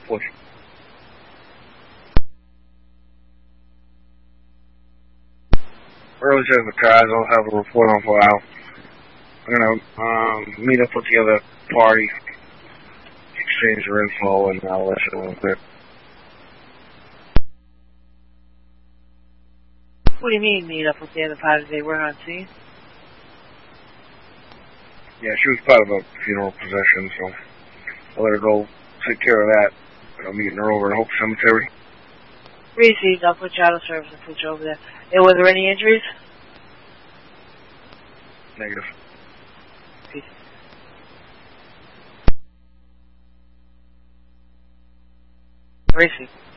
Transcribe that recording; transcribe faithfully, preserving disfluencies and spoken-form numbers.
Push. Early says the cars, I'll have a report on file. I'm gonna um, meet up with the other party, exchange their info, and I'll let you know in a bit. What do you mean, meet up with the other party? They were on scene? Yeah, she was part of a funeral procession, so I'll let her go take care of that. I'm meeting her over at Hope Cemetery. Received. I'll put you out of service and put you over there. And were there any injuries? Negative. Peace. Received.